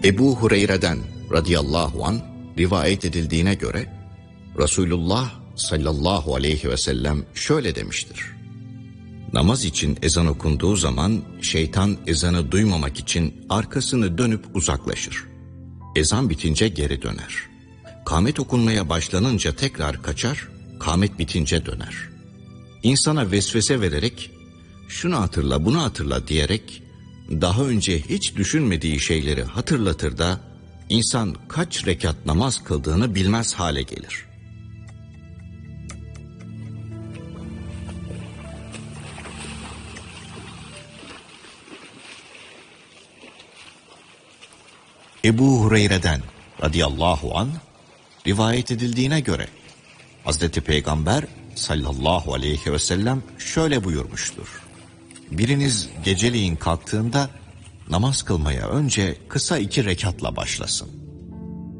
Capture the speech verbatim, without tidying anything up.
Ebu Hureyre'den radıyallahu an rivayet edildiğine göre Resulullah sallallahu aleyhi ve sellem şöyle demiştir: namaz için ezan okunduğu zaman şeytan ezanı duymamak için arkasını dönüp uzaklaşır. Ezan bitince geri döner. Kâmet okunmaya başlanınca tekrar kaçar, kâmet bitince döner. İnsana vesvese vererek şunu hatırla bunu hatırla diyerek daha önce hiç düşünmediği şeyleri hatırlatır da insan kaç rekat namaz kıldığını bilmez hale gelir. Ebu Hureyre'den radıyallahu anh rivayet edildiğine göre Hazreti Peygamber sallallahu aleyhi ve sellem şöyle buyurmuştur: biriniz geceleyin kalktığında namaz kılmaya önce kısa iki rekatla başlasın.